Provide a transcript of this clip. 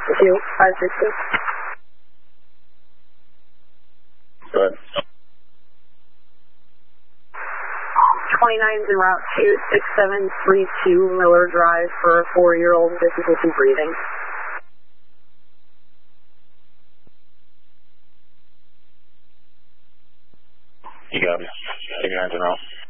562. Go ahead. 29's en route to 6732 Miller Drive for a 4-year-old with difficulty breathing. You got me. 29's en route.